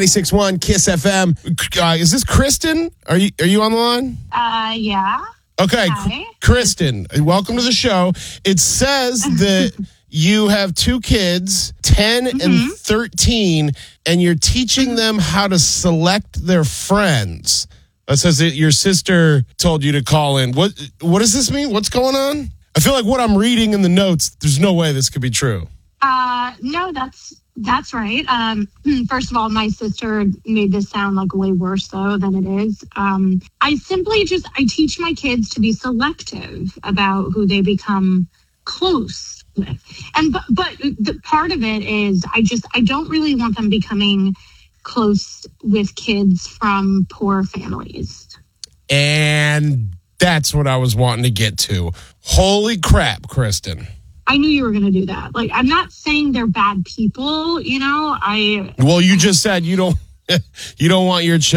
96.1 Kiss FM. Is this Kristen? Are you on the line? Yeah. Okay, Hi. Kristen, welcome to the show. It says that you have two kids, 10 and 13, and you're teaching them how to select their friends. It says that your sister told you to call in. What does this mean? What's going on? I feel like what I'm reading in the notes, there's no way this could be true. No, that's right. First of all, my sister made this sound like way worse though than it is. I teach my kids to be selective about who they become close with. But the part of it is I don't really want them becoming close with kids from poor families. And that's what I was wanting to get to. Holy crap, Kristen. I knew you were going to do that. Like, I'm not saying they're bad people, Well, you just said you don't want your